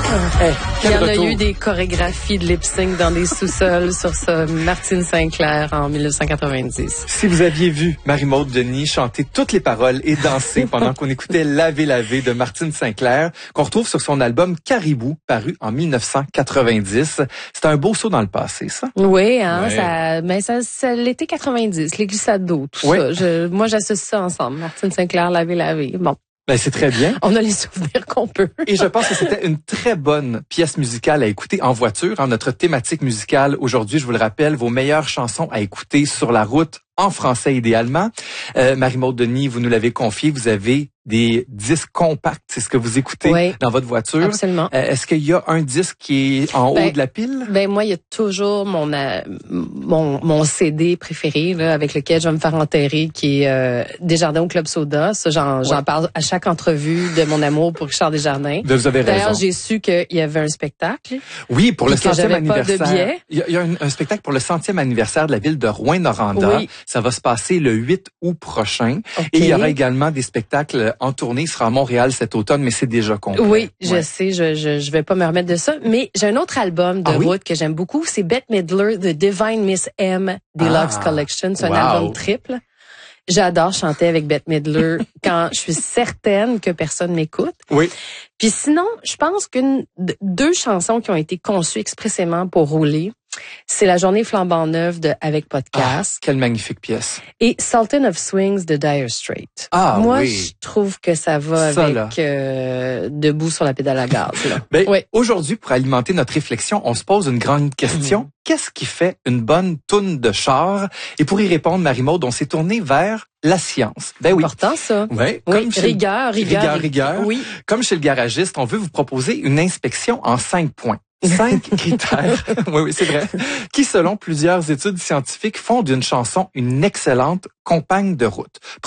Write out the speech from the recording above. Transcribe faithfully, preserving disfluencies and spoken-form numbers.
Hey, Il y en retour. a eu des chorégraphies de lip-sync dans des sous-sols sur ça. Martine Sinclair en dix-neuf cent quatre-vingt-dix. Si vous aviez vu Marie-Maude Denis chanter toutes les paroles et danser pendant qu'on écoutait Laver Laver de Martine Sinclair, qu'on retrouve sur son album Caribou, paru en dix-neuf cent quatre-vingt-dix. C'est un beau saut dans le passé, ça. Oui, hein, Ouais. ça, mais ça, c'est l'été quatre-vingt-dix, les glissades d'eau, tout Oui. ça. Je, moi, j'associe ça ensemble. Martine Sinclair, Laver Laver. Bon, Ben, c'est très bien. on a les souvenirs qu'on peut. Et je pense que c'était une très bonne pièce musicale à écouter en voiture. Hein, notre thématique musicale aujourd'hui, je vous le rappelle, vos meilleures chansons à écouter sur la route en français idéalement. Euh, Marie-Maude Denis, vous nous l'avez confié, vous avez des disques compacts, c'est ce que vous écoutez Oui. dans votre voiture. Absolument. Euh, est-ce qu'il y a un disque qui est en Ben, haut de la pile? Ben moi, il y a toujours mon euh, mon mon C D préféré là, avec lequel je vais me faire enterrer, qui est euh, Desjardins au Club Soda. Ça, j'en Ouais. j'en parle à chaque entrevue de mon amour pour Richard Desjardins. Vous avez D'ailleurs, raison. j'ai su qu'il y avait un spectacle. Oui, pour le puis que centième j'avais pas de anniversaire. billets. Il y a, il y a un, un spectacle pour le centième anniversaire de la ville de Rouyn-Noranda. Oui. Ça va se passer le huit août prochain. OK. Et il y aura également des spectacles en tournée. Il sera à Montréal cet automne, mais c'est déjà complet. Oui, je Ouais. sais, je, je je vais pas me remettre de ça, mais j'ai un autre album de Ah oui? route que j'aime beaucoup, c'est Bette Midler, The Divine Miss M Deluxe Ah, Collection, c'est un wow. album triple. J'adore chanter avec Bette Midler quand je suis certaine que personne m'écoute. Oui. Puis sinon, je pense qu'une d- deux chansons qui ont été conçues expressément pour rouler, c'est La Journée flambant neuve de Avec Ah, Podcast quelle magnifique pièce. et Sultan of Swings de Dire Straits. Ah, Moi, oui. je trouve que ça va Ça, là. avec euh, Debout sur la pédale à gaz. Là. Ben, Oui. aujourd'hui, pour alimenter notre réflexion, on se pose une grande question. Mhm. Qu'est-ce qui fait une bonne toune de char? Et pour y répondre, Marie-Maude, on s'est tourné vers la science. Ben oui. Important, ça. Ouais, Oui, comme chez- rigueur, rigueur. Rigueur, rigueur. Oui. Comme chez le garagiste, on veut vous proposer une inspection en cinq points. Cinq critères, oui, oui, c'est vrai, qui, selon plusieurs études scientifiques, font d'une chanson une excellente compagne de route.